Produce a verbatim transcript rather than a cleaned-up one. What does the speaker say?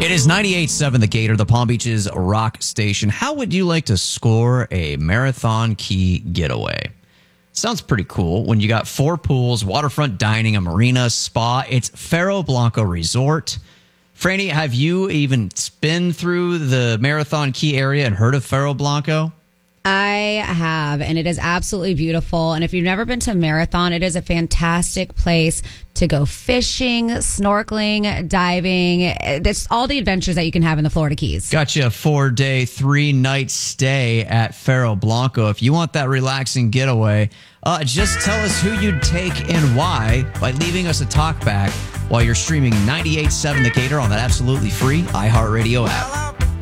It is ninety-eight point seven The Gator, the Palm Beach's rock station. How would you like to score a Marathon Key getaway? Sounds pretty cool. When you got four pools, waterfront dining, a marina, spa. It's Faro Blanco Resort. Franny, have you even been through the Marathon Key area and heard of Faro Blanco? I have, and it is absolutely beautiful. And if you've never been to Marathon, it is a fantastic place to go fishing, snorkeling, diving. That's all the adventures that you can have in the Florida Keys. Got you a four-day, three-night stay at Faro Blanco. If you want that relaxing getaway, uh, just tell us who you'd take and why by leaving us a talkback while you're streaming ninety-eight point seven The Gator on that absolutely free iHeartRadio app.